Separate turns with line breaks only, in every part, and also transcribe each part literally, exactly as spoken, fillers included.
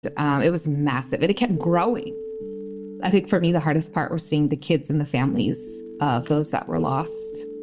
Um, it was massive, and it kept growing. I think for me, the hardest part was seeing the kids and the families of those that were lost.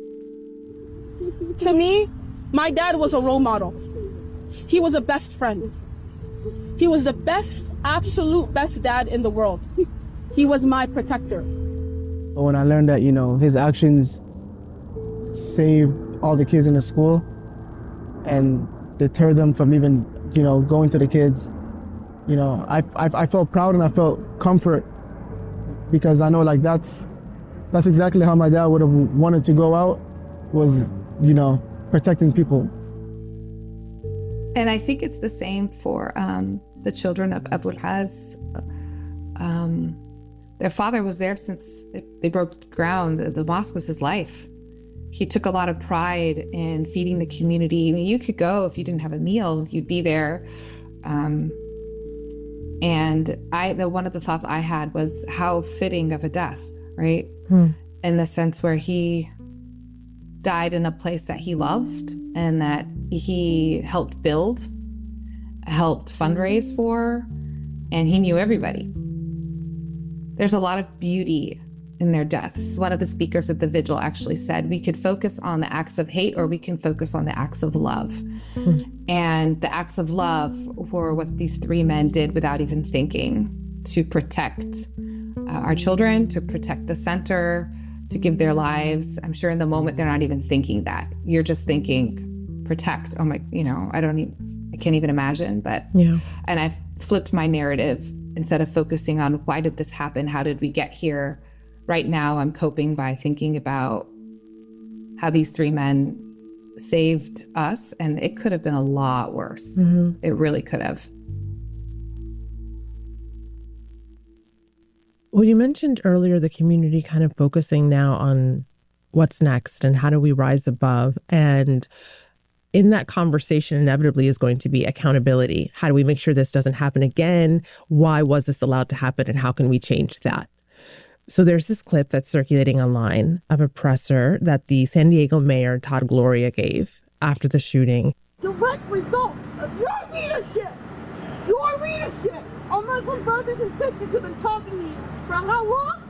To me, my dad was a role model. He was a best friend. He was the best, absolute best dad in the world. He was my protector.
When I learned that, you know, his actions saved all the kids in the school and deterred them from even, you know, going to the kids, you know, I, I, I felt proud and I felt comfort, because I know, like, that's that's exactly how my dad would have wanted to go out, was, you know, protecting people.
And I think it's the same for um, the children of Abu al-Haz. Um, their father was there since they broke ground. The, the mosque was his life. He took a lot of pride in feeding the community. I mean, you could go, if you didn't have a meal, you'd be there. Um, and I, the, one of the thoughts I had was how fitting of a death, right? Hmm. In the sense where he died in a place that he loved and that he helped build, helped fundraise for, and he knew everybody. There's a lot of beauty in their deaths. One of the speakers at the vigil actually said, we could focus on the acts of hate or we can focus on the acts of love. Hmm. And the acts of love were what these three men did without even thinking, to protect uh, our children, to protect the center, to give their lives. I'm sure in the moment they're not even thinking that. You're just thinking, protect. Oh my, you know, I don't even, I can't even imagine. But, yeah. And I've flipped my narrative. Instead of focusing on why did this happen? How did we get here? Right now, I'm coping by thinking about how these three men saved us, and it could have been a lot worse. Mm-hmm. It really could have.
Well, you mentioned earlier the community kind of focusing now on what's next and how do we rise above. And in that conversation, inevitably is going to be accountability. How do we make sure this doesn't happen again? Why was this allowed to happen? And how can we change that? So there's this clip that's circulating online of a presser that the San Diego mayor, Todd Gloria, gave after the shooting.
Direct result of your leadership, your leadership. Our Muslim brothers and sisters have been talking to you for how long?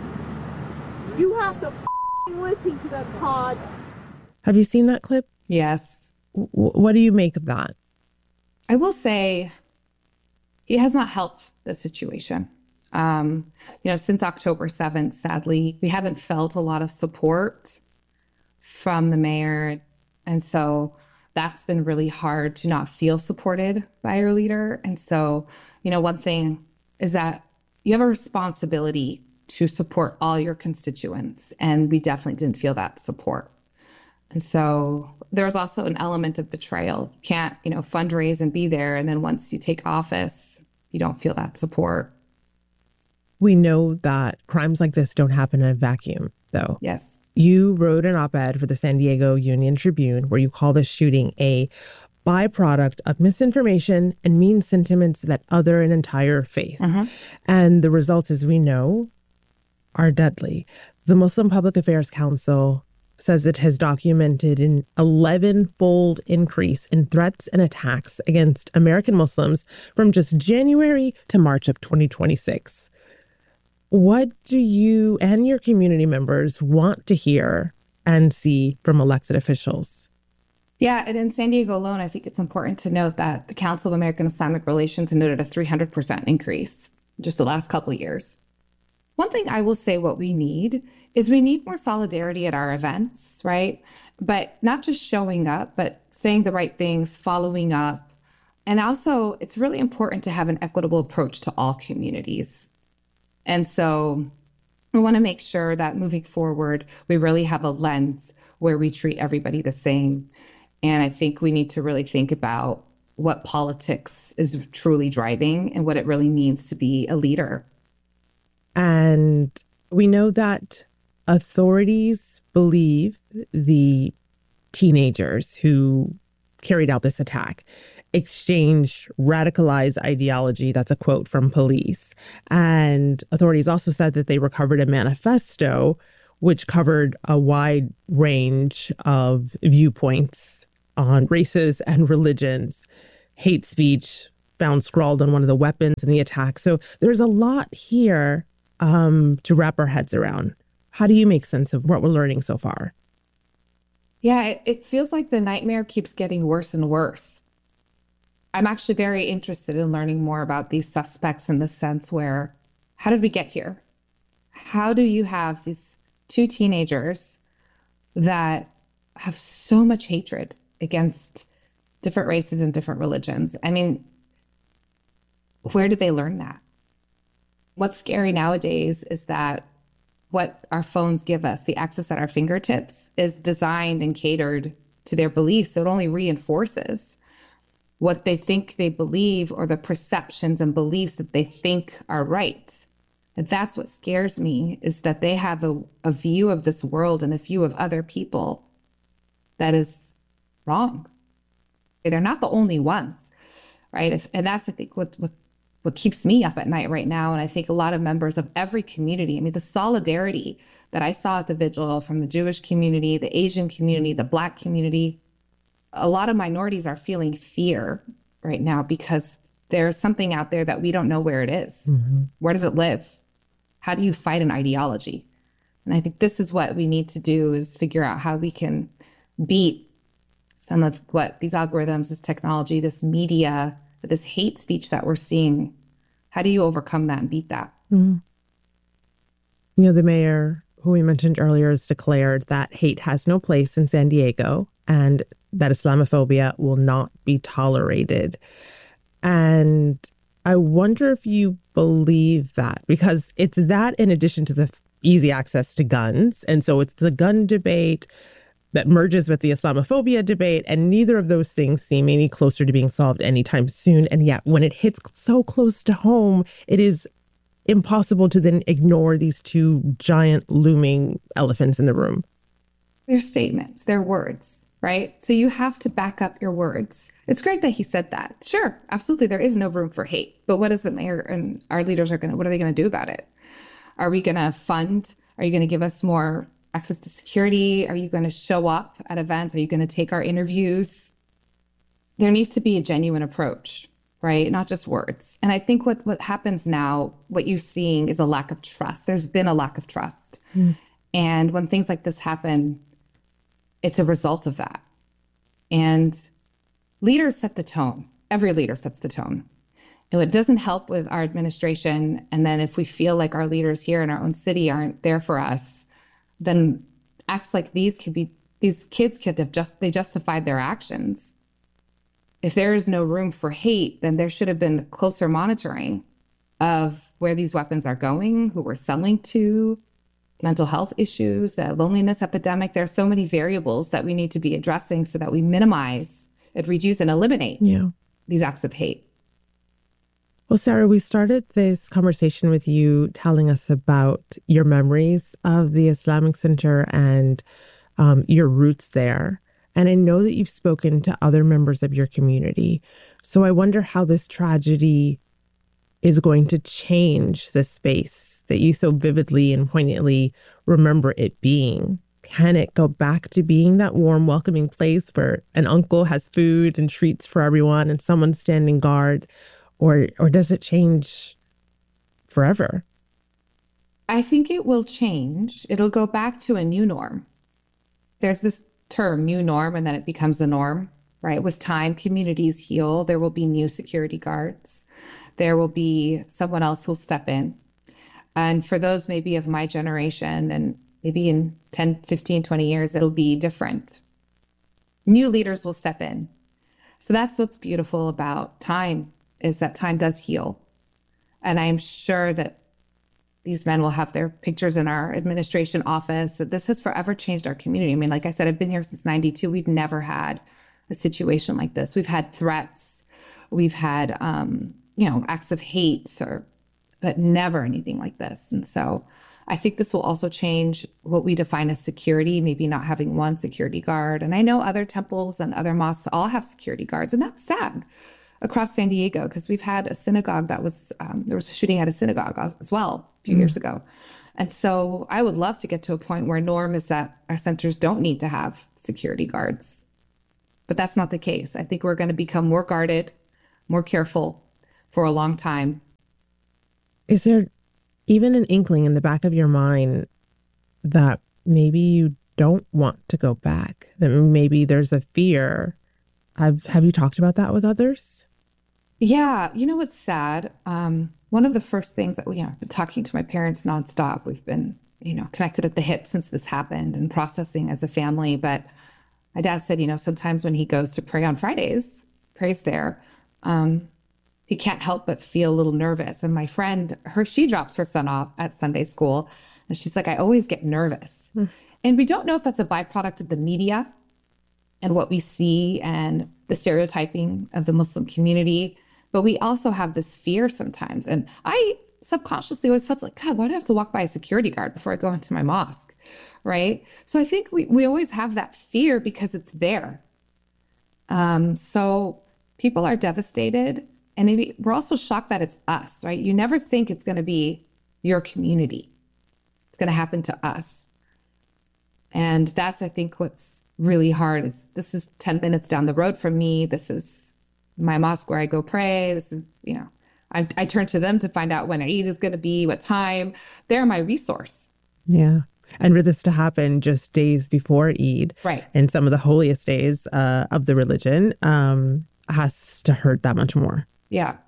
You have to f***ing listen to them, Todd.
Have you seen that clip?
Yes.
W- what do you make of that?
I will say he has not helped the situation. Um, you know, since October seventh, sadly, we haven't felt a lot of support from the mayor. And so that's been really hard to not feel supported by your leader. And so, you know, one thing is that you have a responsibility to support all your constituents. And we definitely didn't feel that support. And so there's also an element of betrayal. You can't, you know, fundraise and be there. And then once you take office, you don't feel that support.
We know that crimes like this don't happen in a vacuum, though.
Yes.
You wrote an op-ed for the San Diego Union Tribune where you call this shooting a byproduct of misinformation and mean sentiments that other an entire faith. Uh-huh. And the results, as we know, are deadly. The Muslim Public Affairs Council says it has documented an eleven-fold increase in threats and attacks against American Muslims from just January to March of twenty twenty-six. What do you and your community members want to hear and see from elected officials?
Yeah, and in San Diego alone, I think it's important to note that the Council of American Islamic Relations noted a three hundred percent increase in just the last couple of years. One thing I will say what we need is we need more solidarity at our events, right? But not just showing up, but saying the right things, following up. And also, it's really important to have an equitable approach to all communities. And so we want to make sure that moving forward, we really have a lens where we treat everybody the same. And I think we need to really think about what politics is truly driving and what it really means to be a leader.
And we know that authorities believe the teenagers who carried out this attack exchanged radicalized ideology. That's a quote from police. And authorities also said that they recovered a manifesto which covered a wide range of viewpoints on races and religions, hate speech, found scrawled on one of the weapons in the attack. So there's a lot here um, to wrap our heads around. How do you make sense of what we're learning so far?
Yeah, it, it feels like the nightmare keeps getting worse and worse. I'm actually very interested in learning more about these suspects in the sense where, how did we get here? How do you have these two teenagers that have so much hatred against different races and different religions? I mean, where did they learn that? What's scary nowadays is that what our phones give us, the access at our fingertips, is designed and catered to their beliefs. So it only reinforces what they think they believe or the perceptions and beliefs that they think are right. And that's what scares me, is that they have a, a view of this world and a view of other people that is wrong. They're not the only ones, right? If, and that's, I think, what, what what keeps me up at night right now. And I think a lot of members of every community, I mean, the solidarity that I saw at the vigil from the Jewish community, the Asian community, the Black community, a lot of minorities are feeling fear right now because there's something out there that we don't know where it is. Mm-hmm. Where does it live? How do you fight an ideology? And I think this is what we need to do, is figure out how we can beat some of what these algorithms, this technology, this media, this hate speech that we're seeing. How do you overcome that and beat that?
Mm-hmm. You know, the mayor, who we mentioned earlier, has declared that hate has no place in San Diego and that Islamophobia will not be tolerated. And I wonder if you believe that, because it's that in addition to the easy access to guns. And so it's the gun debate that merges with the Islamophobia debate, and neither of those things seem any closer to being solved anytime soon. And yet when it hits so close to home, it is impossible to then ignore these two giant looming elephants in the room.
They're statements, they're words, right? So you have to back up your words. It's great that he said that. Sure, absolutely, there is no room for hate. But what is the mayor and our leaders are going to, what are they going to do about it? Are we going to fund? Are you going to give us more access to security? Are you going to show up at events? Are you going to take our interviews? There needs to be a genuine approach, right? Not just words. And I think what, what happens now, what you're seeing is a lack of trust. There's been a lack of trust. Mm. And when things like this happen, it's a result of that. And leaders set the tone. Every leader sets the tone. And it doesn't help with our administration. And then if we feel like our leaders here in our own city aren't there for us, then acts like these could be, these kids could have just, they justified their actions. If there is no room for hate, then there should have been closer monitoring of where these weapons are going, who we're selling to, mental health issues, the loneliness epidemic. There are so many variables that we need to be addressing so that we minimize and reduce and eliminate yeah. these acts of hate.
Well, Sarah, we started this conversation with you telling us about your memories of the Islamic Center and um, your roots there. And I know that you've spoken to other members of your community. So I wonder how this tragedy is going to change the space that you so vividly and poignantly remember it being. Can it go back to being that warm, welcoming place where an uncle has food and treats for everyone and someone's standing guard? Or or does it change forever?
I think it will change. It'll go back to a new norm. There's this term, new norm, and then it becomes the norm, right? With time, communities heal. There will be new security guards. There will be someone else who'll step in. And for those maybe of my generation, and maybe in ten, fifteen, twenty years, it'll be different. New leaders will step in. So that's what's beautiful about time, is that time does heal. And I'm sure that these men will have their pictures in our administration office. That this has forever changed our community. I mean, like I said, I've been here since ninety-two. We've never had a situation like this. We've had threats. We've had, um, you know, acts of hate, or, but never anything like this. And so I think this will also change what we define as security, maybe not having one security guard. And I know other temples and other mosques all have security guards, and that's sad. Across San Diego, because we've had a synagogue that was, um, there was a shooting at a synagogue as well a few mm. years ago. And so I would love to get to a point where norm is that our centers don't need to have security guards. But that's not the case. I think we're going to become more guarded, more careful, for a long time.
Is there even an inkling in the back of your mind that maybe you don't want to go back? That maybe there's a fear? Have, have you talked about that with others?
Yeah. You know what's sad? Um, one of the first things that we, you know, I've been talking to my parents nonstop. We've been, you know, connected at the hip since this happened and processing as a family. But my dad said, you know, sometimes when he goes to pray on Fridays, prays there, um, he can't help but feel a little nervous. And my friend, her, she drops her son off at Sunday school. And she's like, I always get nervous. Mm. And we don't know if that's a byproduct of the media and what we see and the stereotyping of the Muslim community. But we also have this fear sometimes. And I subconsciously always felt like, God, why do I have to walk by a security guard before I go into my mosque? Right? So I think we, we always have that fear because it's there. Um, so people are devastated. And maybe we're also shocked that it's us, right? You never think it's going to be your community. It's going to happen to us. And that's, I think, what's really hard is this is ten minutes down the road from me. This is my mosque where I go pray. This is, you know, I, I turn to them to find out when Eid is going to be, what time. They're my resource.
Yeah. And for this to happen just days before Eid,
right,
and some of the holiest days uh, of the religion, um, has to hurt that much more.
Yeah.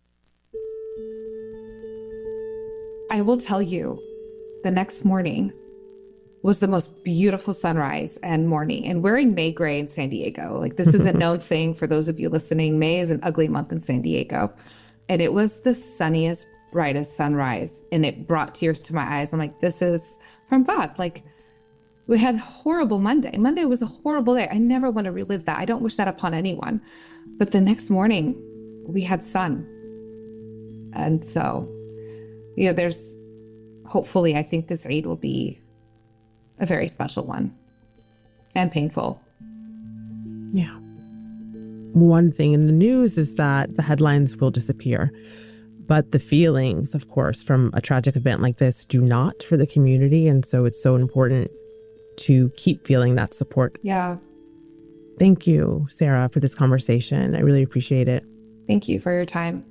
I will tell you, the next morning was the most beautiful sunrise and morning. And we're in May gray in San Diego. Like, this is a known thing for those of you listening. May is an ugly month in San Diego. And it was the sunniest, brightest sunrise. And it brought tears to my eyes. I'm like, this is from God. Like, we had horrible Monday. Monday was a horrible day. I never want to relive that. I don't wish that upon anyone. But the next morning, we had sun. And so, you know, there's, hopefully, I think this Eid will be a very special one and painful.
Yeah. One thing in the news is that the headlines will disappear. But the feelings, of course, from a tragic event like this do not for the community. And so it's so important to keep feeling that support.
Yeah.
Thank you, Sarah, for this conversation. I really appreciate it.
Thank you for your time.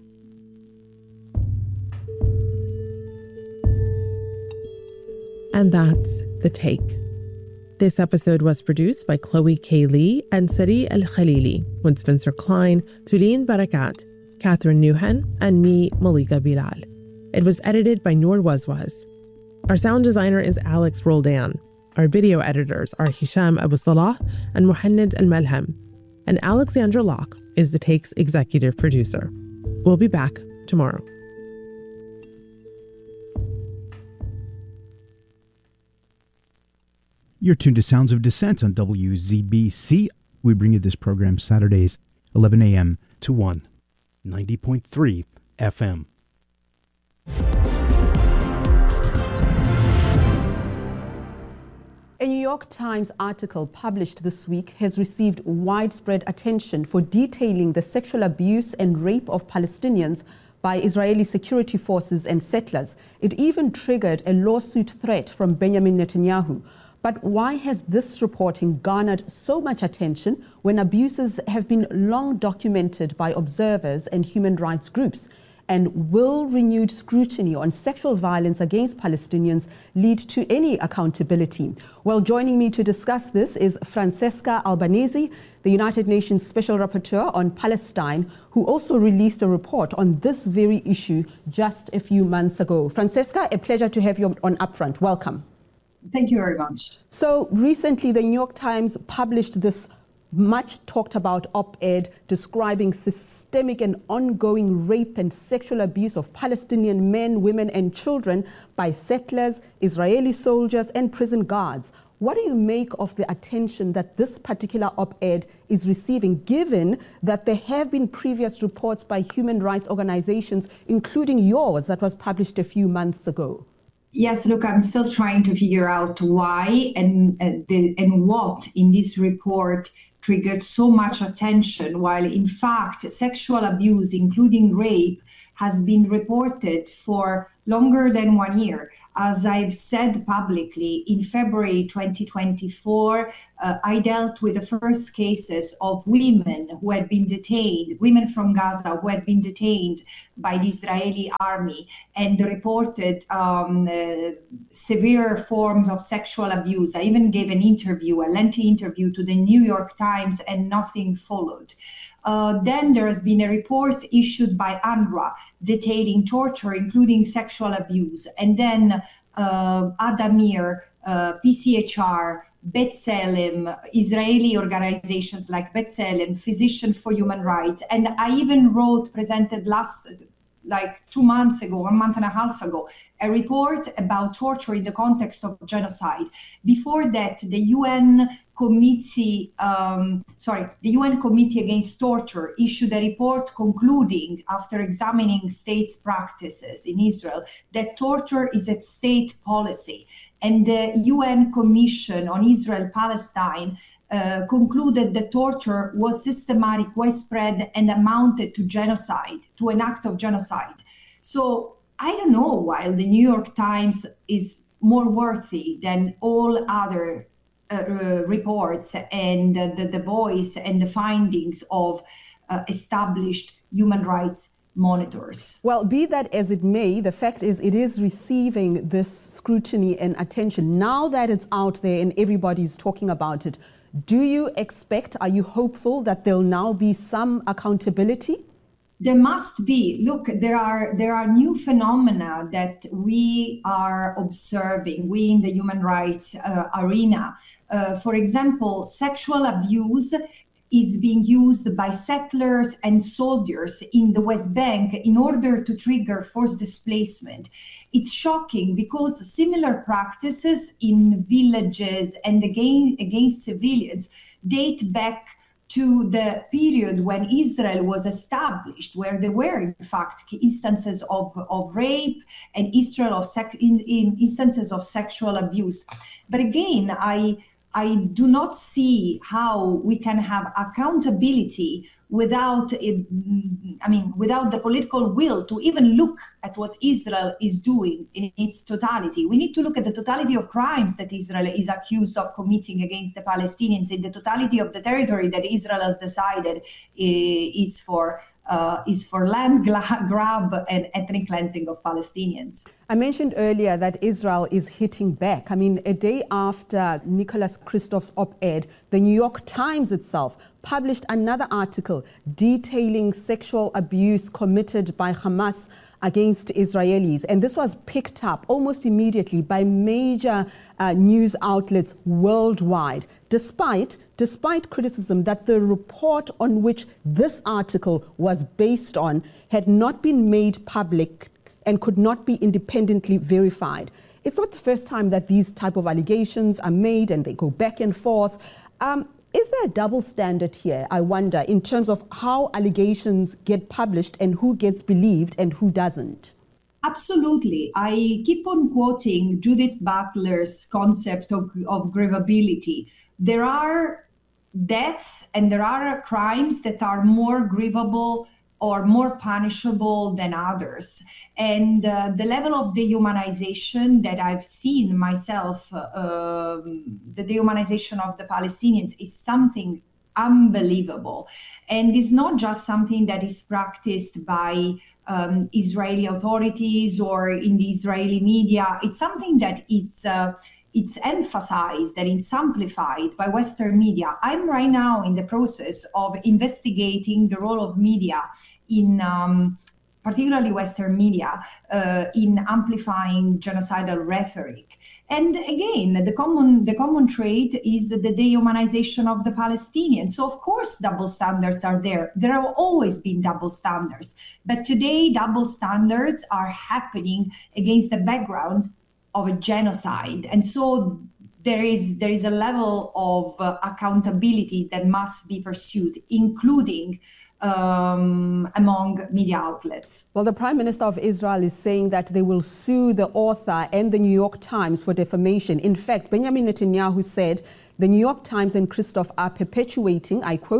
And that's The Take. This episode was produced by Chloe K. Lee and Sari Al-Khalili, with Spencer Klein, Tulin Barakat, Catherine Newhan, and me, Malika Bilal. It was edited by Noor Wazwaz. Our sound designer is Alex Roldan. Our video editors are Hisham Abu Salah and Mohannad Al-Malham. And Alexandra Locke is The Take's executive producer. We'll be back tomorrow.
You're tuned to Sounds of Dissent on W Z B C. We bring you this program Saturdays, eleven a.m. to one, ninety point three F M.
A New York Times article published this week has received widespread attention for detailing the sexual abuse and rape of Palestinians by Israeli security forces and settlers. It even triggered a lawsuit threat from Benjamin Netanyahu. But why has this reporting garnered so much attention when abuses have been long documented by observers and human rights groups? And will renewed scrutiny on sexual violence against Palestinians lead to any accountability? Well, joining me to discuss this is Francesca Albanese, the United Nations Special Rapporteur on Palestine, who also released a report on this very issue just a few months ago. Francesca, a pleasure to have you on Upfront. Welcome.
Thank you very much.
So recently, the New York Times published this much talked about op-ed describing systemic and ongoing rape and sexual abuse of Palestinian men, women, and children by settlers, Israeli soldiers, and prison guards. What do you make of the attention that this particular op-ed is receiving, given that there have been previous reports by human rights organizations, including yours, that was published a few months ago?
Yes, look, I'm still trying to figure out why and, and, the, and what in this report triggered so much attention, while in fact sexual abuse, including rape, has been reported for longer than one year. As I've said publicly, in February twenty twenty-four, uh, I dealt with the first cases of women who had been detained, women from Gaza who had been detained by the Israeli army and reported um, uh, severe forms of sexual abuse. I even gave an interview, a lengthy interview to the New York Times, and nothing followed. Uh, then there has been a report issued by UNRWA detailing torture, including sexual abuse. And then uh, Addameer, uh, P C H R, B'Tselem, Israeli organizations like B'Tselem, Physicians for Human Rights. And I even wrote, presented last, like two months ago, one month and a half ago, a report about torture in the context of genocide. Before that, the U N Committee, um, sorry, the U N Committee Against Torture issued a report concluding, after examining states' practices in Israel, that torture is a state policy. And the U N Commission on Israel-Palestine Uh, concluded that torture was systematic, widespread, and amounted to genocide, to an act of genocide. So I don't know why the New York Times is more worthy than all other uh, uh, reports and uh, the, the voice and the findings of uh, established human rights monitors.
Well, be that as it may, the fact is it is receiving this scrutiny and attention. Now that it's out there and everybody's talking about it, do you expect, are you hopeful that there'll now be some accountability?
There must be. Look, there are there are new phenomena that we are observing, we in the human rights uh, arena. Uh, for example, sexual abuse is being used by settlers and soldiers in the West Bank in order to trigger forced displacement. It's shocking because similar practices in villages and against, against civilians date back to the period when Israel was established, where there were, in fact, instances of, of rape and Israel of sec, in, in instances of sexual abuse. But again, I I do not see how we can have accountability without, it, I mean, without the political will to even look at what Israel is doing in its totality. We need to look at the totality of crimes that Israel is accused of committing against the Palestinians, in the totality of the territory that Israel has decided is for Uh, is for land grab and ethnic cleansing of Palestinians.
I mentioned earlier that Israel is hitting back. I mean, a day after Nicholas Kristof's op-ed, the New York Times itself published another article detailing sexual abuse committed by Hamas against Israelis. And this was picked up almost immediately by major uh, news outlets worldwide, despite, despite criticism that the report on which this article was based on had not been made public and could not be independently verified. It's not the first time that these type of allegations are made and they go back and forth. Um, Is there a double standard here, I wonder, in terms of how allegations get published and who gets believed and who doesn't?
Absolutely. I keep on quoting Judith Butler's concept of, of grievability. There are deaths and there are crimes that are more grievable or more punishable than others. And uh, the level of dehumanization that I've seen myself, uh, the dehumanization of the Palestinians, is something unbelievable. And it's not just something that is practiced by um, Israeli authorities or in the Israeli media. It's something that it's uh, it's emphasized and it's amplified by Western media. I'm right now in the process of investigating the role of media in um, particularly Western media, uh, in amplifying genocidal rhetoric. And again, the common the common trait is the dehumanization of the Palestinians. So of course, double standards are there. There have always been double standards. But today, double standards are happening against the background of a genocide. And so there is there is a level of uh, accountability that must be pursued, including Um, among media outlets.
Well, the Prime Minister of Israel is saying that they will sue the author and the New York Times for defamation. In fact, Benjamin Netanyahu said the New York Times and Kristof are perpetuating, I quote,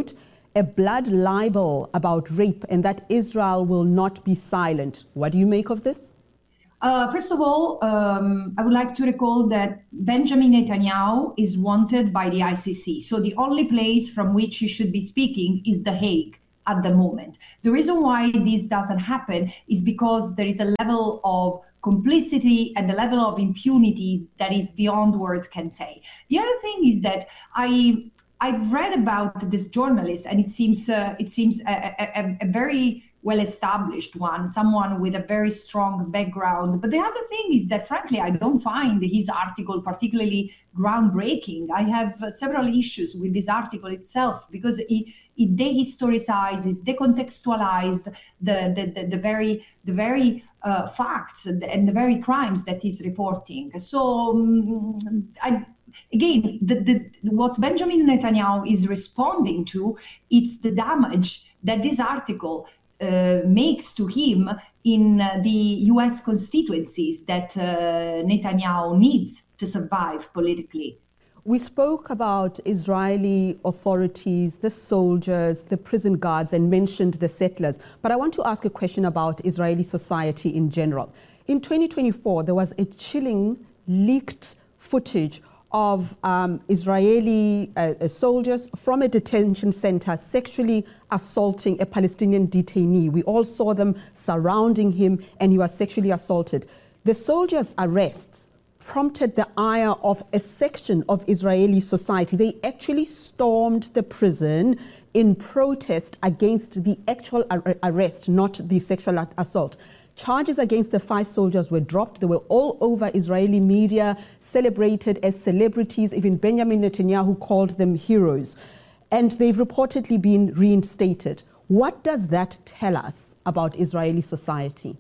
a blood libel about rape and that Israel will not be silent. What do you make of this?
Uh, first of all, um, I would like to recall that Benjamin Netanyahu is wanted by the I C C. So the only place from which he should be speaking is The Hague at the moment. The reason why this doesn't happen is because there is a level of complicity and a level of impunity that is beyond words can say. The other thing is that I I've read about this journalist, and it seems uh, it seems a, a, a very well-established one, someone with a very strong background. But the other thing is that, frankly, I don't find his article particularly groundbreaking. I have uh, several issues with this article itself because it, it dehistoricizes, decontextualizes the the, the, the very the very uh, facts and the very crimes that he's reporting. So um, I. Again, the, the, what Benjamin Netanyahu is responding to, it's the damage that this article uh, makes to him in uh, the U S constituencies that uh, Netanyahu needs to survive politically.
We spoke about Israeli authorities, the soldiers, the prison guards, and mentioned the settlers. But I want to ask a question about Israeli society in general. In twenty twenty-four, there was a chilling leaked footage of um, Israeli uh, soldiers from a detention center sexually assaulting a Palestinian detainee. We all saw them surrounding him and he was sexually assaulted. The soldiers' arrests prompted the ire of a section of Israeli society. They actually stormed the prison in protest against the actual ar- arrest, not the sexual assault. Charges against the five soldiers were dropped. They were all over Israeli media, celebrated as celebrities. Even Benjamin Netanyahu called them heroes. And they've reportedly been reinstated. What does that tell us about Israeli society?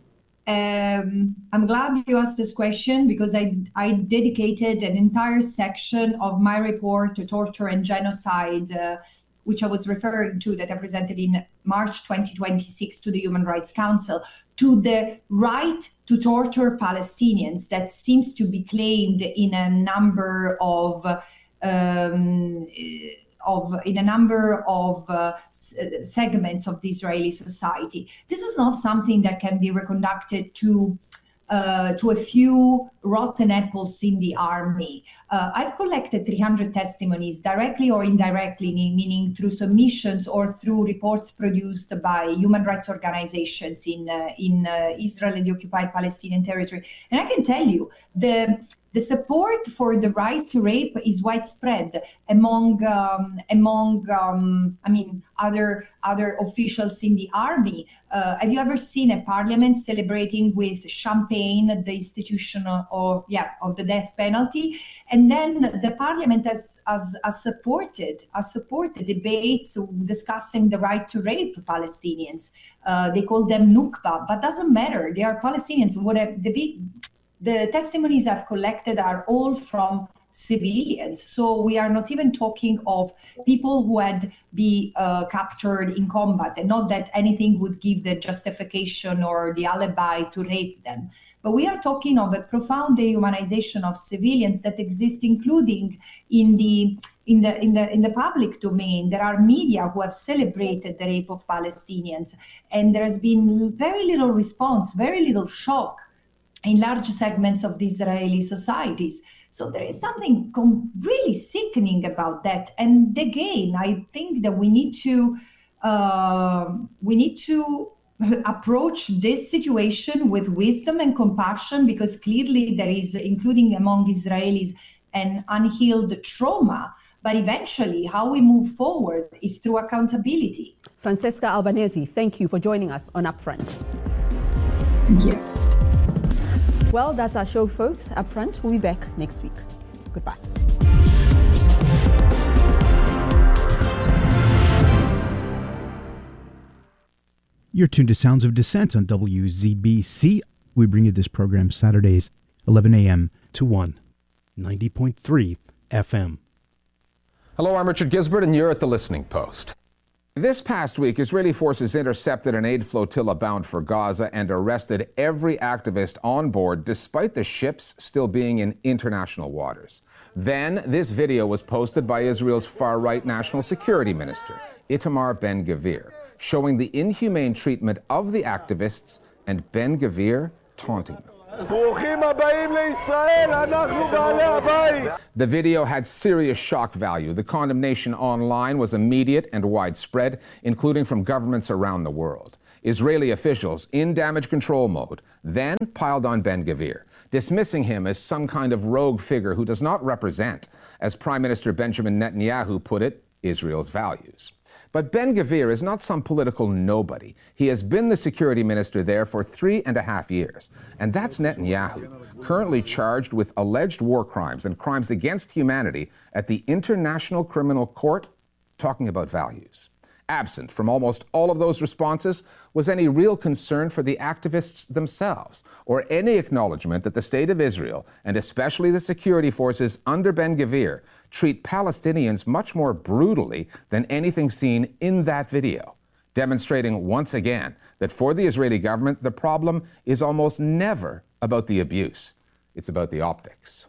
Um, I'm glad you asked this question because I, I dedicated an entire section of my report to torture and genocide, uh, which I was referring to, that I presented in March twenty twenty-six to the Human Rights Council, to the right to torture Palestinians that seems to be claimed in a number of um, of in a number of uh, segments of the Israeli society. This is not something that can be reconducted to Uh, to a few rotten apples in the army. Uh, I've collected three hundred testimonies directly or indirectly, meaning through submissions or through reports produced by human rights organizations in uh, in uh, Israel and the occupied Palestinian territory. And I can tell you, the the support for the right to rape is widespread among um, among um, I mean other other officials in the army. Uh, have you ever seen a parliament celebrating with champagne the institution of, or yeah of the death penalty? And then the parliament has has, has supported has supported debates discussing the right to rape Palestinians. Uh, they call them Nukba, but doesn't matter. They are Palestinians. Whatever the big The testimonies I've collected are all from civilians. So we are not even talking of people who had been uh, captured in combat, and not that anything would give the justification or the alibi to rape them. But we are talking of a profound dehumanization of civilians that exists, including in the in the in the in the public domain. There are media who have celebrated the rape of Palestinians, and there has been very little response, very little shock in large segments of the Israeli societies. So there is something com- really sickening about that. And again, I think that we need to uh, we need to approach this situation with wisdom and compassion, because clearly there is, including among Israelis, an unhealed trauma. But eventually, how we move forward is through accountability.
Francesca Albanese, thank you for joining us on Upfront.
Thank you.
Well, that's our show, folks. Upfront, we'll be back next week. Goodbye.
You're tuned to Sounds of Dissent on W Z B C. We bring you this program Saturdays, eleven a.m. to one, ninety point three F M.
Hello, I'm Richard Gisbert, and you're at The Listening Post. This past week, Israeli forces intercepted an aid flotilla bound for Gaza and arrested every activist on board, despite the ships still being in international waters. Then, this video was posted by Israel's far-right national security minister, Itamar Ben-Gvir, showing the inhumane treatment of the activists and Ben-Gvir taunting them. The video had serious shock value. The condemnation online was immediate and widespread, including from governments around the world. Israeli officials, in damage control mode, then piled on Ben-Gvir, dismissing him as some kind of rogue figure who does not represent, as Prime Minister Benjamin Netanyahu put it, Israel's values. But Ben-Gvir is not some political nobody. He has been the security minister there for three and a half years. And that's Netanyahu, currently charged with alleged war crimes and crimes against humanity at the International Criminal Court, talking about values. Absent from almost all of those responses was any real concern for the activists themselves, or any acknowledgement that the State of Israel, and especially the security forces under Ben-Gvir, treat Palestinians much more brutally than anything seen in that video, demonstrating once again that for the Israeli government, the problem is almost never about the abuse. It's about the optics.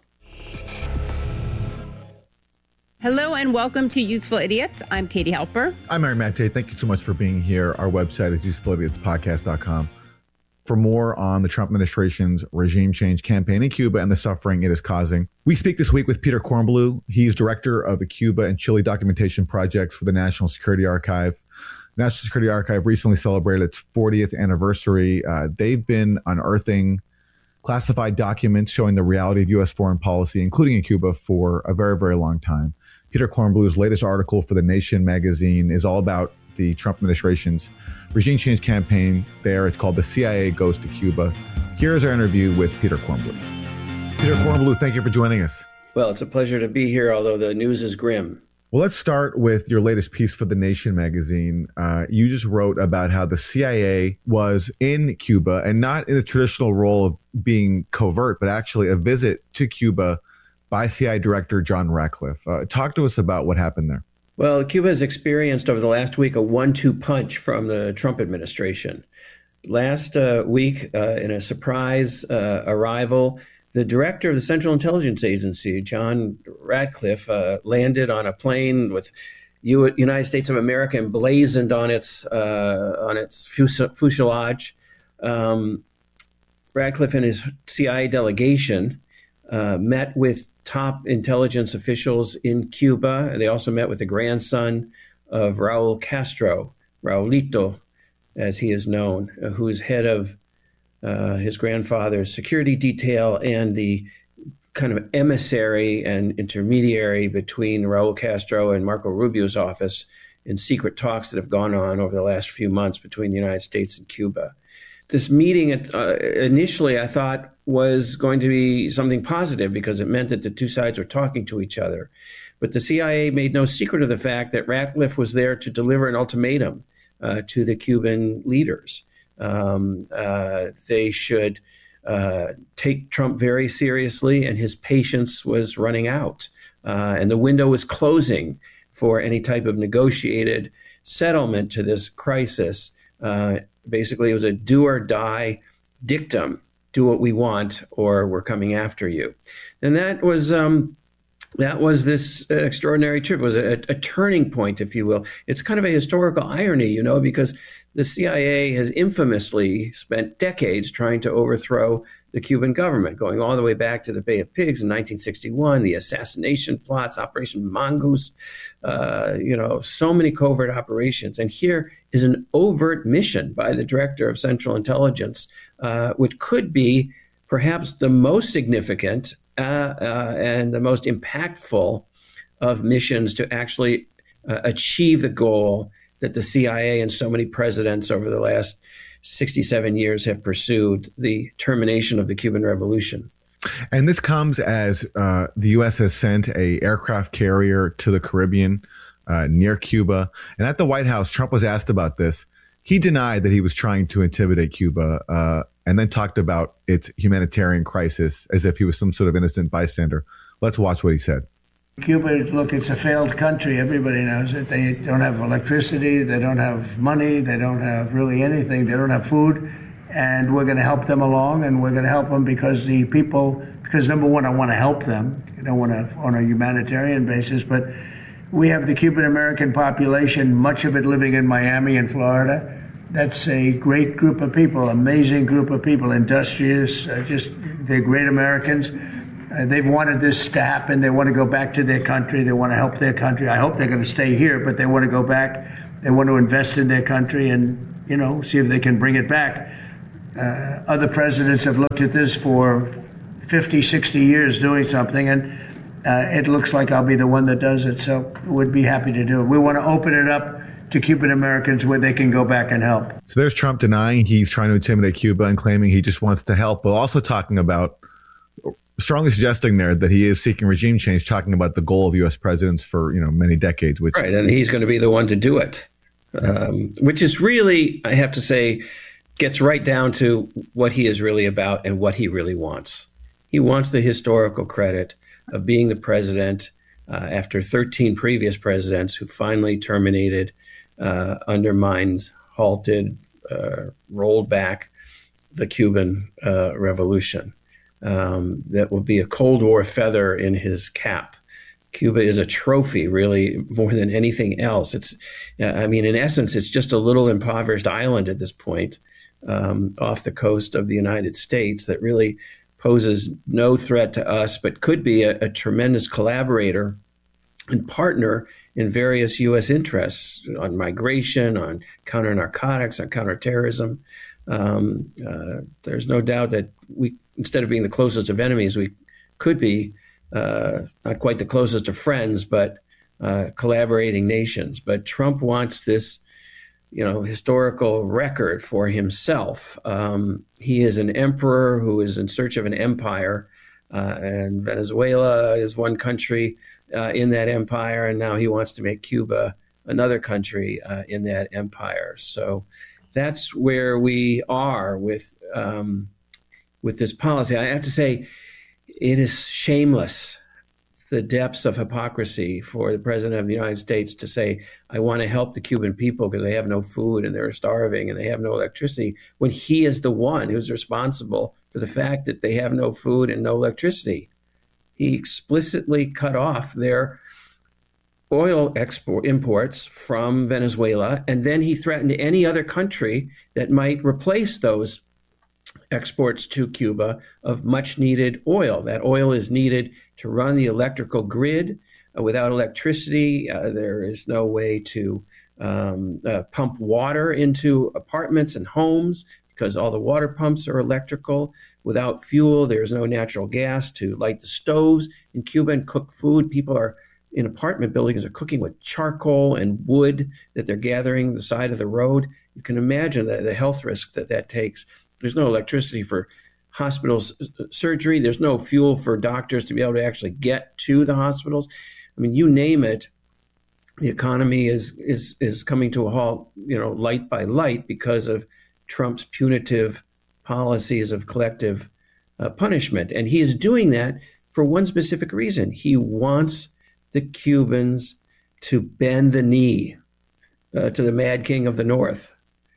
Hello and welcome to Useful Idiots. I'm Katie Halper.
I'm Aaron Maté. Thank you so much for being here. Our website is useful idiots podcast dot com. For more on the Trump administration's regime change campaign in Cuba and the suffering it is causing, we speak this week with Peter Kornbluh. He's director of the Cuba and Chile documentation projects for the National Security Archive. National Security Archive recently celebrated its fortieth anniversary. Uh, they've been unearthing classified documents showing the reality of U S foreign policy, including in Cuba, for a very, very long time. Peter Kornbluh's latest article for The Nation magazine is all about the Trump administration's regime change campaign there. It's called The C I A Goes to Cuba. Here's our interview with Peter Kornbluh. Peter Kornbluh, thank you for joining us.
Well, it's a pleasure to be here, although the news is grim.
Well, let's start with your latest piece for The Nation magazine. Uh, you just wrote about how the C I A was in Cuba, and not in the traditional role of being covert, but actually a visit to Cuba by C I A Director John Ratcliffe. Uh, talk to us about what happened there.
Well, Cuba has experienced over the last week a one two punch from the Trump administration. Last uh, week, uh, in a surprise uh, arrival, the director of the Central Intelligence Agency, John Ratcliffe, uh, landed on a plane with U- United States of America emblazoned on its uh, on its fuselage. Um, Ratcliffe and his C I A delegation uh, met with top intelligence officials in Cuba. They also met with the grandson of Raul Castro, Raulito, as he is known, uh, who is head of uh, his grandfather's security detail and the kind of emissary and intermediary between Raul Castro and Marco Rubio's office in secret talks that have gone on over the last few months between the United States and Cuba. This meeting uh, initially, I thought, was going to be something positive because it meant that the two sides were talking to each other. But the C I A made no secret of the fact that Ratcliffe was there to deliver an ultimatum uh, to the Cuban leaders. Um, uh, they should uh, take Trump very seriously, and his patience was running out. Uh, and the window was closing for any type of negotiated settlement to this crisis. Uh, basically, it was a do or die dictum. Do what we want, or we're coming after you. And that was um, that was this extraordinary trip. It was a, a turning point, if you will. It's kind of a historical irony, you know, because the C I A has infamously spent decades trying to overthrow the Cuban government, going all the way back to the Bay of Pigs in nineteen sixty-one, the assassination plots, Operation Mongoose, uh, you know, so many covert operations. And here is an overt mission by the director of Central Intelligence, uh, which could be perhaps the most significant uh, uh, and the most impactful of missions to actually uh, achieve the goal that the C I A and so many presidents over the last sixty-seven years have pursued, the termination of the Cuban Revolution.
And this comes as uh, the U S has sent a aircraft carrier to the Caribbean uh, near Cuba. And at the White House, Trump was asked about this. He denied that he was trying to intimidate Cuba uh, and then talked about its humanitarian crisis as if he was some sort of innocent bystander. Let's watch what he said.
Cuba, look, it's a failed country. Everybody knows it. They don't have electricity. They don't have money. They don't have really anything. They don't have food. And we're going to help them along, and we're going to help them because the people, because number one, I want to help them. I don't want to on a humanitarian basis, but we have the Cuban American population, much of it living in Miami and Florida. That's a great group of people, amazing group of people, industrious, uh, just, they're great Americans. Uh, they've wanted this to happen. They want to go back to their country. They want to help their country. I hope they're going to stay here, but they want to go back. They want to invest in their country and, you know, see if they can bring it back. Uh, other presidents have looked at this for fifty, sixty years doing something, and uh, it looks like I'll be the one that does it. So we'd be happy to do it. We want to open it up to Cuban Americans where they can go back and help.
So there's Trump denying he's trying to intimidate Cuba and claiming he just wants to help, but also talking about, strongly suggesting there that he is seeking regime change, talking about the goal of U S presidents for, you know, many decades. Which
right, and he's going to be the one to do it, um, which is really, I have to say, gets right down to what he is really about and what he really wants. He wants the historical credit of being the president uh, after thirteen previous presidents who finally terminated, uh, undermined, halted, uh, rolled back the Cuban uh, Revolution. Um, that will be a Cold War feather in his cap. Cuba is a trophy, really, more than anything else. It's, I mean, in essence, it's just a little impoverished island at this point um, off the coast of the United States that really poses no threat to us, but could be a, a tremendous collaborator and partner in various U S interests on migration, on counter-narcotics, on counterterrorism. Um, uh, there's no doubt that we, instead of being the closest of enemies, we could be uh, not quite the closest of friends, but uh, collaborating nations. But Trump wants this, you know, historical record for himself. Um, he is an emperor who is in search of an empire, uh, and Venezuela is one country uh, in that empire, and now he wants to make Cuba another country uh, in that empire. So that's where we are with um, with this policy. I have to say, it is shameless, the depths of hypocrisy for the president of the United States to say, I want to help the Cuban people because they have no food and they're starving and they have no electricity, when he is the one who's responsible for the fact that they have no food and no electricity. He explicitly cut off their oil export imports from Venezuela, and then he threatened any other country that might replace those exports to Cuba of much needed oil. That oil is needed to run the electrical grid. Uh, without electricity, uh, there is no way to um, uh, pump water into apartments and homes because all the water pumps are electrical. Without fuel, there's no natural gas to light the stoves in Cuba and cook food. People are in apartment buildings are cooking with charcoal and wood that they're gathering the side of the road. You can imagine the, the health risk that that takes. There's no electricity for hospitals surgery. There's no fuel for doctors to be able to actually get to the hospitals. I mean, you name it, the economy is is is coming to a halt, you know, light by light because of Trump's punitive policies of collective uh, punishment. And he is doing that for one specific reason. He wants the Cubans to bend the knee uh, to the Mad King of the North,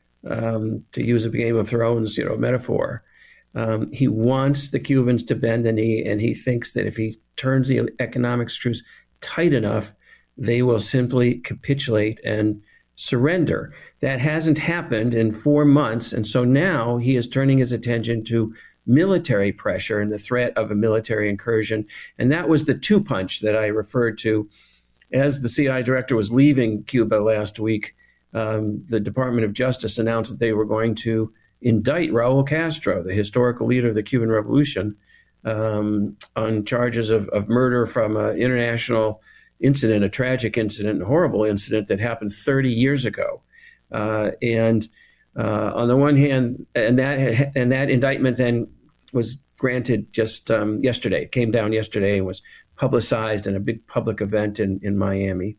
um, to use a Game of Thrones, you know, metaphor. Um, he wants the Cubans to bend the knee, and he thinks that if he turns the economic screws tight enough, they will simply capitulate and surrender. That hasn't happened in four months, and so now he is turning his attention to military pressure and the threat of a military incursion. And that was the two punch that I referred to. As the C I A director was leaving Cuba last week, um, the Department of Justice announced that they were going to indict Raul Castro, the historical leader of the Cuban Revolution, um, on charges of, of murder from an international incident, a tragic incident, a horrible incident that happened thirty years ago. Uh, and Uh, on the one hand, and that and that indictment then was granted just um, yesterday. It came down yesterday and was publicized in a big public event in, in Miami.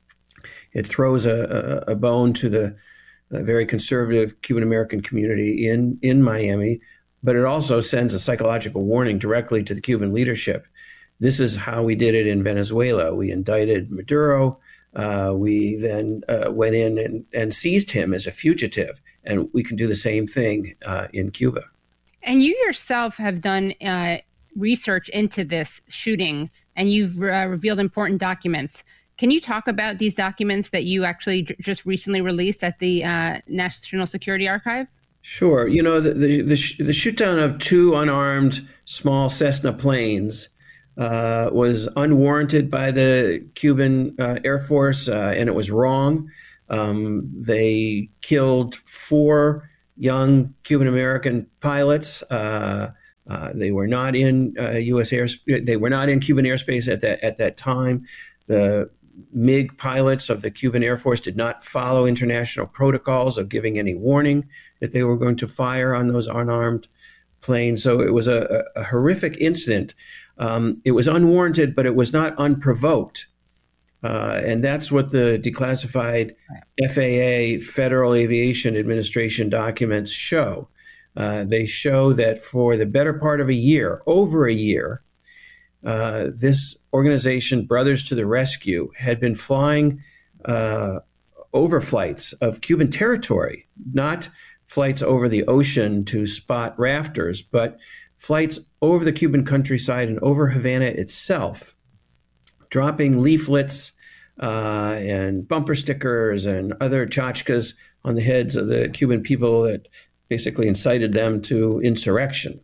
It throws a, a, a bone to the uh, very conservative Cuban-American community in, in Miami, but it also sends a psychological warning directly to the Cuban leadership This is how we did it in Venezuela. We indicted Maduro. Uh, we then uh, went in and, and seized him as a fugitive. And we can do the same thing uh, in Cuba.
And you yourself have done uh, research into this shooting, and you've uh, revealed important documents. Can you talk about these documents that you actually j- just recently released at the uh, National Security Archive?
Sure. You know, the the, the, sh- the shoot down of two unarmed small Cessna planes uh, was unwarranted by the Cuban uh, Air Force, uh, and it was wrong. Um, they killed four young Cuban American pilots. Uh, uh, they were not in uh, U S air. They were not in Cuban airspace at that at that time. The MiG pilots of the Cuban Air Force did not follow international protocols of giving any warning that they were going to fire on those unarmed planes. So it was a, a horrific incident. Um, it was unwarranted, but it was not unprovoked. Uh, and that's what the declassified F A A, Federal Aviation Administration documents show. Uh, they show that for the better part of a year, over a year, uh, this organization, Brothers to the Rescue, had been flying uh, overflights of Cuban territory, not flights over the ocean to spot rafters, but flights over the Cuban countryside and over Havana itself, dropping leaflets uh, and bumper stickers and other tchotchkes on the heads of the Cuban people that basically incited them to insurrection.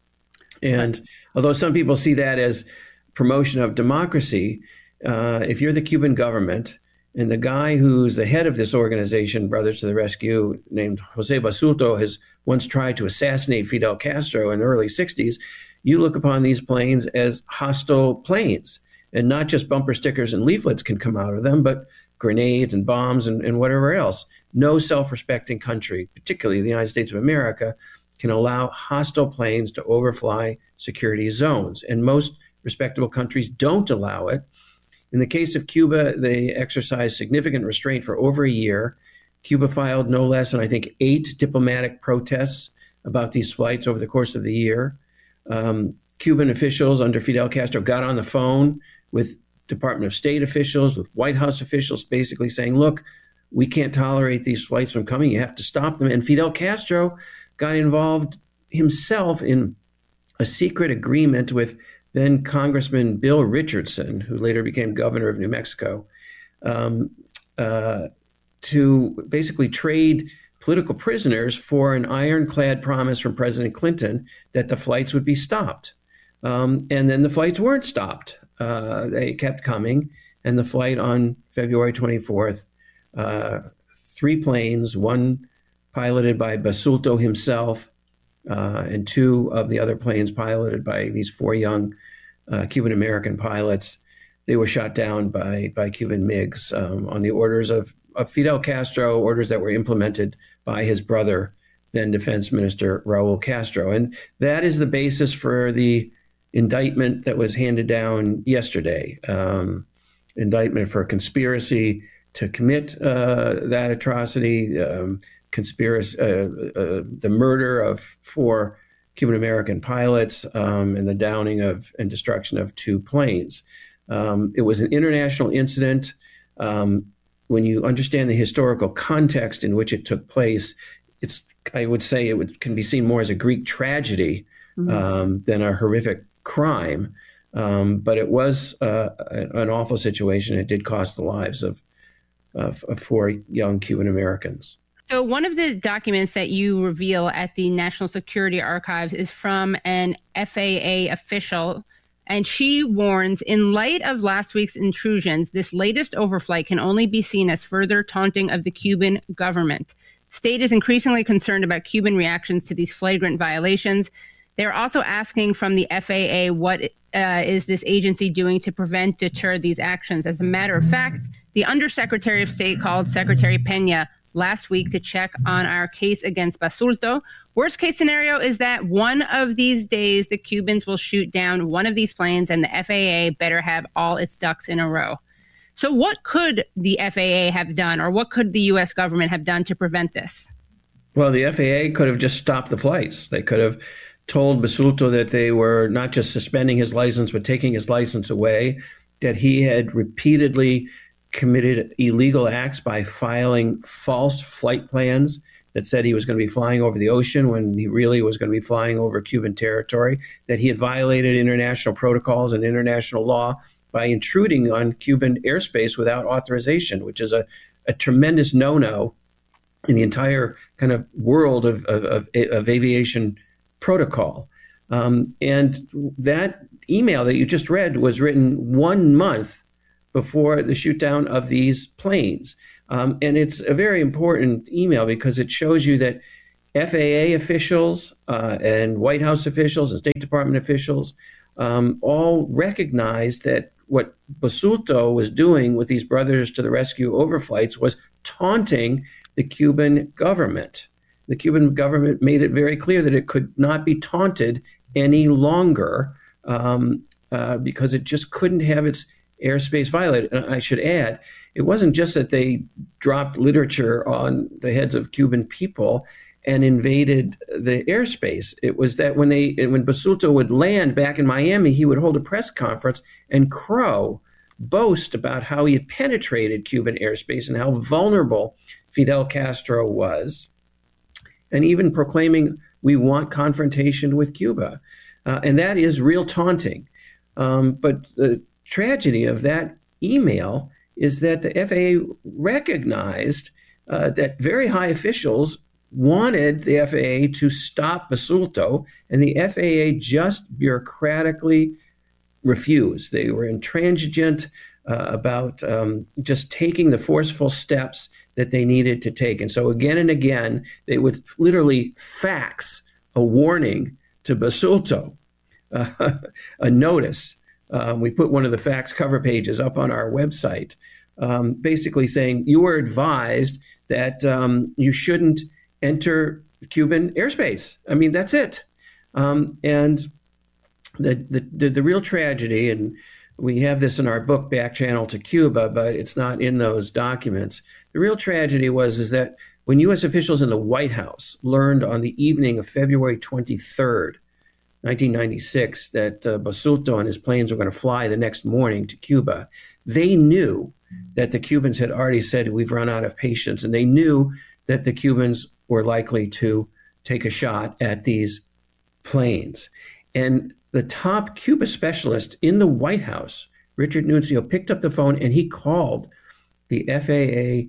And although some people see that as promotion of democracy, uh, if you're the Cuban government and the guy who's the head of this organization, Brothers to the Rescue, named Jose Basulto, has once tried to assassinate Fidel Castro in the early sixties, you look upon these planes as hostile planes. And not just bumper stickers and leaflets can come out of them, but grenades and bombs and, and whatever else. No self-respecting country, particularly the United States of America, can allow hostile planes to overfly security zones. And most respectable countries don't allow it. In the case of Cuba, they exercised significant restraint for over a year. Cuba filed no less than, I think, eight diplomatic protests about these flights over the course of the year. Um, Cuban officials under Fidel Castro got on the phone with Department of State officials, with White House officials, basically saying, look, we can't tolerate these flights from coming. You have to stop them. And Fidel Castro got involved himself in a secret agreement with then Congressman Bill Richardson, who later became governor of New Mexico, um, uh, to basically trade political prisoners for an ironclad promise from President Clinton that the flights would be stopped. Um, and then the flights weren't stopped. Uh, they kept coming. And the flight on February twenty-fourth, uh, three planes, one piloted by Basulto himself, uh, and two of the other planes piloted by these four young uh, Cuban-American pilots, they were shot down by, by Cuban MiGs um, on the orders of, of Fidel Castro, orders that were implemented by his brother, then Defense Minister Raul Castro. And that is the basis for the indictment that was handed down yesterday. Um, indictment for conspiracy to commit uh, that atrocity, um, conspiracy, uh, uh, the murder of four Cuban-American pilots, um, and the downing of and destruction of two planes. Um, it was an international incident. Um, when you understand the historical context in which it took place, it's, I would say it would, can be seen more as a Greek tragedy mm-hmm. um, than a horrific crime. Um, but it was uh, an awful situation. It did cost the lives of, of, of four young Cuban Americans.
So one of the documents that you reveal at the National Security Archives is from an F A A official, and she warns, in light of last week's intrusions, this latest overflight can only be seen as further taunting of the Cuban government. State is increasingly concerned about Cuban reactions to these flagrant violations. They're also asking from the F A A what uh, is this agency doing to prevent, deter these actions. As a matter of fact, the Undersecretary of State called Secretary Pena last week to check on our case against Basulto. Worst case scenario is that one of these days the Cubans will shoot down one of these planes and the F A A better have all its ducks in a row. So what could the F A A have done, or what could the U S government have done to prevent this?
Well, the F A A could have just stopped the flights. They could have told Basulto that they were not just suspending his license, but taking his license away, that he had repeatedly committed illegal acts by filing false flight plans that said he was going to be flying over the ocean when he really was going to be flying over Cuban territory, that he had violated international protocols and international law by intruding on Cuban airspace without authorization, which is a, a tremendous no-no in the entire kind of world of, of, of, of aviation protocol. Um, and that email that you just read was written one month before the shoot down of these planes. Um, and it's a very important email because it shows you that F A A officials uh, and White House officials and State Department officials um, all recognized that what Basulto was doing with these Brothers to the Rescue overflights was taunting the Cuban government. The Cuban government made it very clear that it could not be taunted any longer um, uh, because it just couldn't have its airspace violated. And I should add, it wasn't just that they dropped literature on the heads of Cuban people and invaded the airspace. It was that when they, when Basulto would land back in Miami, he would hold a press conference and crow, boast about how he had penetrated Cuban airspace and how vulnerable Fidel Castro was, and even proclaiming, we want confrontation with Cuba. Uh, and that is real taunting. Um, but the tragedy of that email is that the F A A recognized uh, that very high officials wanted the F A A to stop Basulto, and the F A A just bureaucratically refused. They were intransigent uh, about um, just taking the forceful steps that they needed to take. And so again and again, they would literally fax a warning to Basulto, uh, a notice. Um, we put one of the fax cover pages up on our website, um, basically saying you were advised that um, you shouldn't enter Cuban airspace. I mean, that's it. Um, and the, the, the, the real tragedy, and we have this in our book, Back Channel to Cuba, but it's not in those documents. The real tragedy was is that when U S officials in the White House learned on the evening of February twenty-third, nineteen ninety-six, that uh, Basulto and his planes were going to fly the next morning to Cuba, they knew that the Cubans had already said, we've run out of patience. And they knew that the Cubans were likely to take a shot at these planes. And the top Cuba specialist in the White House, Richard Nunzio, picked up the phone and he called the F A A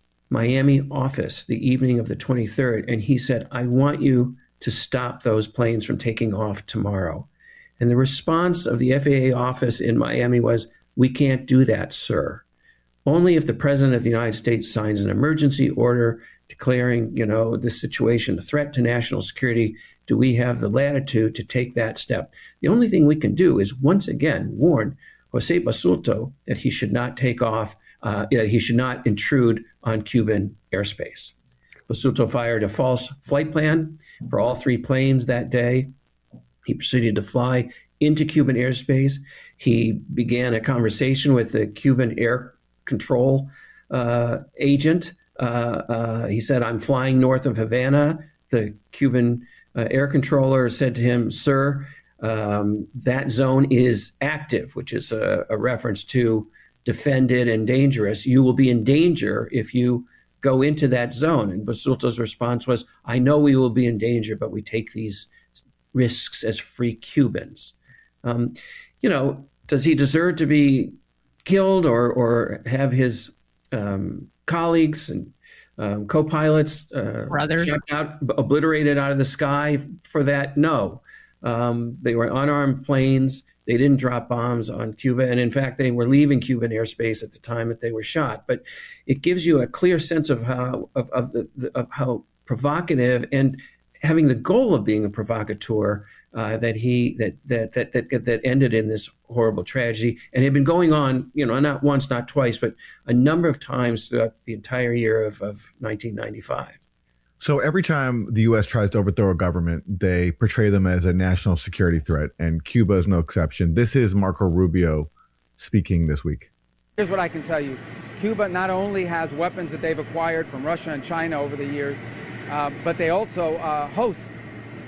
Miami office the evening of the twenty-third. And he said, I want you to stop those planes from taking off tomorrow. And the response of the F A A office in Miami was, we can't do that, sir. Only if the president of the United States signs an emergency order declaring, you know, this situation a threat to national security do we have the latitude to take that step. The only thing we can do is once again warn Jose Basulto that he should not take off, uh, that he should not intrude on Cuban airspace. Basulto fired a false flight plan for all three planes that day. He proceeded to fly into Cuban airspace. He began a conversation with the Cuban air control uh, agent. Uh, uh, he said, I'm flying north of Havana. The Cuban uh, air controller said to him, sir, um, that zone is active, which is a, a reference to defended and dangerous. You will be in danger if you go into that zone. And Basulto's response was, I know we will be in danger, but we take these risks as free Cubans. Um, you know, does he deserve to be killed or, or have his um, colleagues and um, co-pilots uh, shot out, obliterated out of the sky for that? No. Um, they were unarmed planes. They didn't drop bombs on Cuba. And in fact, they were leaving Cuban airspace at the time that they were shot. But it gives you a clear sense of how of, of, the, the, of how provocative and having the goal of being a provocateur uh, that he that, that that that that ended in this horrible tragedy, and had been going on, you know, not once, not twice, but a number of times throughout the entire year of, of nineteen ninety-five.
So every time the U S tries to overthrow a government, they portray them as a national security threat, and Cuba is no exception. This is Marco Rubio speaking this week.
Here's what I can tell you. Cuba not only has weapons that they've acquired from Russia and China over the years, uh, but they also uh, host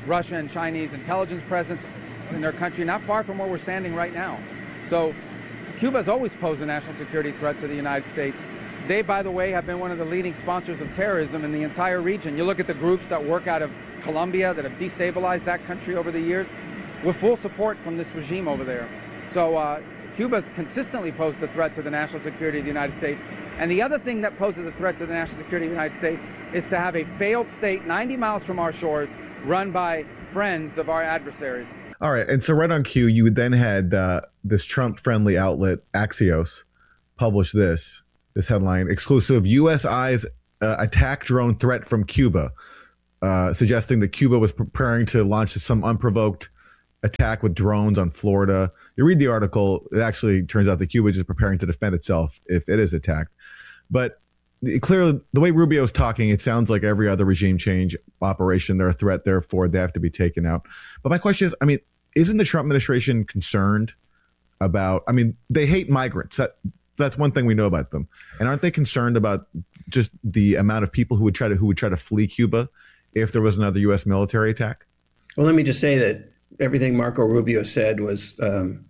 Russia and Chinese intelligence presence in their country, not far from where we're standing right now. So Cuba has always posed a national security threat to the United States. They, by the way, have been one of the leading sponsors of terrorism in the entire region. You look at the groups that work out of Colombia that have destabilized that country over the years, with full support from this regime over there. So uh, Cuba's consistently posed a threat to the national security of the United States. And the other thing that poses a threat to the national security of the United States is to have a failed state ninety miles from our shores run by friends of our adversaries.
All right. And so right on cue, you then had uh, this Trump-friendly outlet, Axios, publish this, this headline, exclusive U S eyes uh, attack drone threat from Cuba, uh, suggesting that Cuba was preparing to launch some unprovoked attack with drones on Florida. You read the article, it actually turns out that Cuba is just preparing to defend itself if it is attacked. But clearly, the way Rubio is talking, it sounds like every other regime change operation, they're a threat, therefore they have to be taken out. But my question is, I mean, isn't the Trump administration concerned about, I mean, they hate migrants. That, that's one thing we know about them. And aren't they concerned about just the amount of people who would try to who would try to flee Cuba if there was another U S military attack?
Well, let me just say that everything Marco Rubio said was um,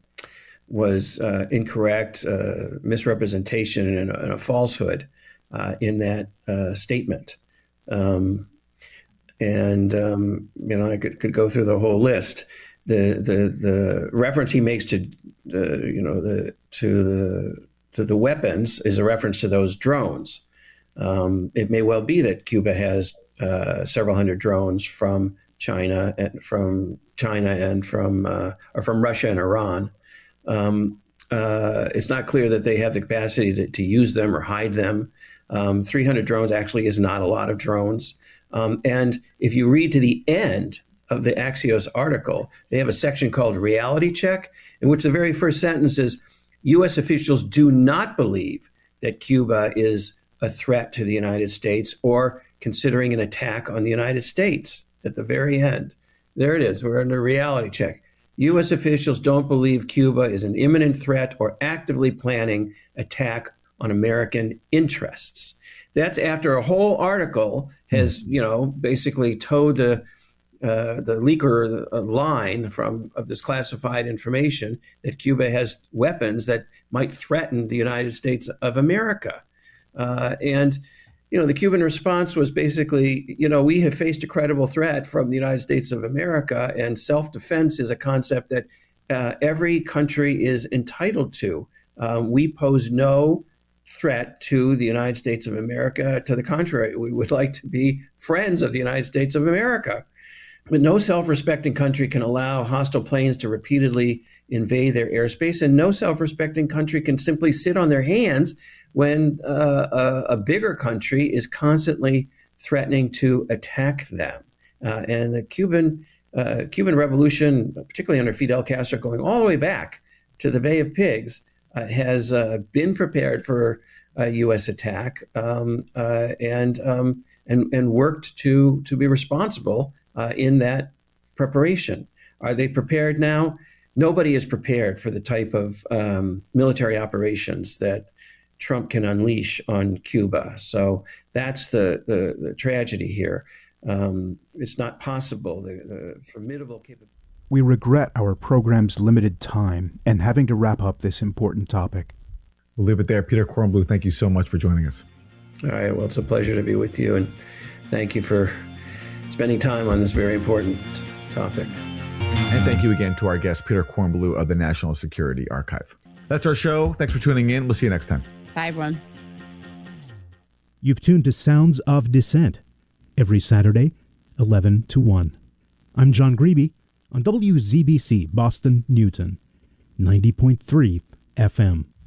was uh, incorrect, uh, misrepresentation, and a, and a falsehood uh, in that uh, statement. Um, and um, you know, I could, could go through the whole list. The the the reference he makes to uh, you know the to the to the weapons is a reference to those drones. Um, it may well be that Cuba has uh, several hundred drones from China and from China and from uh, or from Russia and Iran. Um, uh, it's not clear that they have the capacity to, to use them or hide them. Um, three hundred drones actually is not a lot of drones. Um, and if you read to the end of the Axios article, they have a section called Reality Check, in which the very first sentence is, U S officials do not believe that Cuba is a threat to the United States or considering an attack on the United States. At the very end, there it is. We're under reality check. U S officials don't believe Cuba is an imminent threat or actively planning attack on American interests. That's after a whole article has, you know, basically towed the uh, the leaker uh, line from of this classified information that Cuba has weapons that might threaten the United States of America. Uh, and, you know, the Cuban response was basically, you know, we have faced a credible threat from the United States of America, and self-defense is a concept that uh, every country is entitled to. Um, we pose no threat to the United States of America. To the contrary, we would like to be friends of the United States of America. But no self-respecting country can allow hostile planes to repeatedly invade their airspace, and no self-respecting country can simply sit on their hands when uh, a, a bigger country is constantly threatening to attack them. Uh, and the Cuban uh, Cuban Revolution, particularly under Fidel Castro, going all the way back to the Bay of Pigs, uh, has uh, been prepared for a U S attack um, uh, and um, and and worked to to be responsible uh, in that preparation. Are they prepared now? Nobody is prepared for the type of um, military operations that Trump can unleash on Cuba. So that's the, the, the tragedy here. Um, it's not possible. The, the formidable capability.
We regret our program's limited time and having to wrap up this important topic.
We'll leave it there. Peter Kornbluh, thank you so much for joining us.
All right. Well, it's a pleasure to be with you, and thank you for spending time on this very important topic.
And thank you again to our guest, Peter Kornbluh of the National Security Archive. That's our show. Thanks for tuning in. We'll see you next time.
Bye, everyone.
You've tuned to Sounds of Dissent every Saturday, eleven to one. I'm John Greeby on W Z B C Boston Newton, ninety point three F M.